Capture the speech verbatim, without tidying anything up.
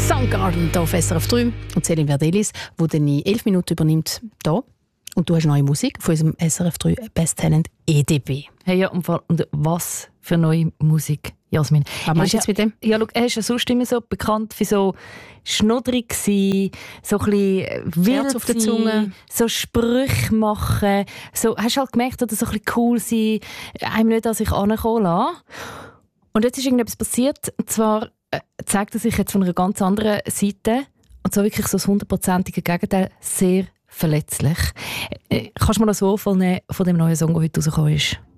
Soundgarden hier auf S R F drei und Céline Verdelis, die dann in elf Minuten übernimmt, hier. Und du hast neue Musik von unserem S R F drei Best Talent E D B. Hey, ja, und was für neue Musik, Jasmin. Was meinst du jetzt mit dem? Ja, schau, er ist ja sonst immer so bekannt für so schnuddrig sein, so ein bisschen wild auf der Zunge, so Sprüche machen. So, hast du halt gemerkt, dass so ein bisschen cool sein, einem nicht an sich herankommen lassen. Und jetzt ist irgendetwas passiert, und zwar äh, zeigt er sich jetzt von einer ganz anderen Seite, und zwar wirklich so das hundertprozentige Gegenteil, sehr verletzlich. Äh, kannst du mir das so von, von dem neuen Song, der heute rausgekommen ist?